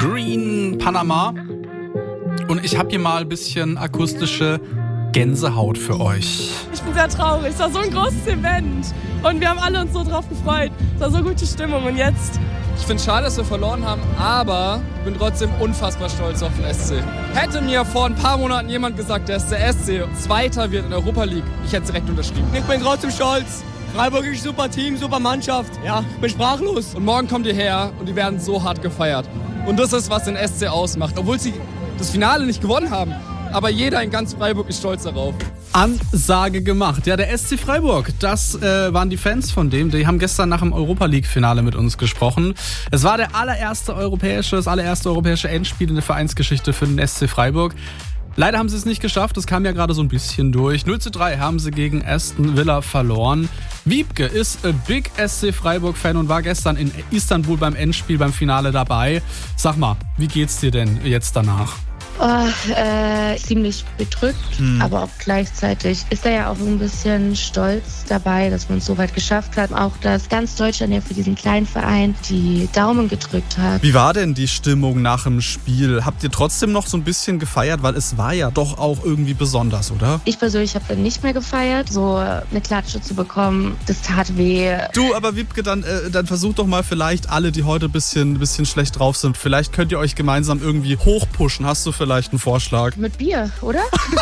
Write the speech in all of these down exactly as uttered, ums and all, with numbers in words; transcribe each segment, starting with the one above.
Green Panama. Und ich habe hier mal ein bisschen akustische Gänsehaut für euch. Ich bin sehr traurig. Es war so ein großes Event. Und wir haben alle uns so drauf gefreut. Es war so gute Stimmung. Und jetzt? Ich finde es schade, dass wir verloren haben, aber ich bin trotzdem unfassbar stolz auf den S C. Hätte mir vor ein paar Monaten jemand gesagt, dass der S C Zweiter wird in der Europa League, ich hätte es direkt unterschrieben. Ich bin trotzdem stolz. Freiburg ist super Team, super Mannschaft. Ja, bin sprachlos. Und morgen kommt ihr her und die werden so hart gefeiert. Und das ist, was den S C ausmacht. Obwohl sie das Finale nicht gewonnen haben. Aber jeder in ganz Freiburg ist stolz darauf. Ansage gemacht. Ja, der S C Freiburg, das äh, waren die Fans von dem. Die haben gestern nach dem Europa-League-Finale mit uns gesprochen. Es war der allererste europäische, das allererste europäische Endspiel in der Vereinsgeschichte für den S C Freiburg. Leider haben sie es nicht geschafft, das kam ja gerade so ein bisschen durch. null zu drei haben sie gegen Aston Villa verloren. Wiebke ist a Big S C Freiburg-Fan und war gestern in Istanbul beim Endspiel, beim Finale dabei. Sag mal, wie geht's dir denn jetzt danach? Oh, äh, ziemlich bedrückt, hm. aber auch gleichzeitig ist er ja auch ein bisschen stolz dabei, dass man es so weit geschafft hat. Auch, dass ganz Deutschland ja für diesen kleinen Verein die Daumen gedrückt hat. Wie war denn die Stimmung nach dem Spiel? Habt ihr trotzdem noch so ein bisschen gefeiert? Weil es war ja doch auch irgendwie besonders, oder? Ich persönlich habe dann nicht mehr gefeiert. So eine Klatsche zu bekommen, das tat weh. Du, aber Wiebke, dann, äh, dann versucht doch mal vielleicht alle, die heute ein bisschen, bisschen schlecht drauf sind, vielleicht könnt ihr euch gemeinsam irgendwie hochpushen. Hast du vielleicht einen Vorschlag? Mit Bier, oder?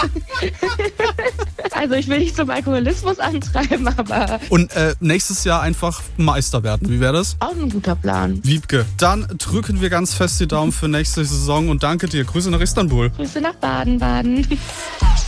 Also ich will nicht zum Alkoholismus antreiben, aber... Und äh, nächstes Jahr einfach Meister werden. Wie wäre das? Auch ein guter Plan. Wiebke, dann drücken wir ganz fest die Daumen für nächste Saison und danke dir. Grüße nach Istanbul. Grüße nach Baden-Baden.